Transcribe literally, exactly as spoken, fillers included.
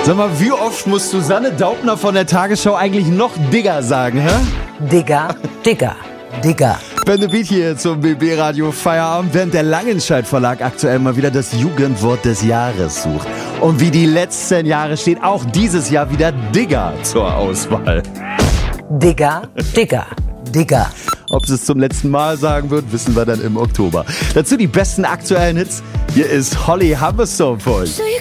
Sag mal, wie oft muss Susanne Daubner von der Tagesschau eigentlich noch Digger sagen, hä? Digger, Digger, Digger. Bende Beat hier zum B B-Radio Feierabend, während der Langenscheidt Verlag aktuell mal wieder das Jugendwort des Jahres sucht. Und wie die letzten Jahre steht auch dieses Jahr wieder Digger zur Auswahl. Digger, Digger, Digger. Ob sie es zum letzten Mal sagen wird, wissen wir dann im Oktober. Dazu die besten aktuellen Hits. Hier ist Holly Humberstone für euch.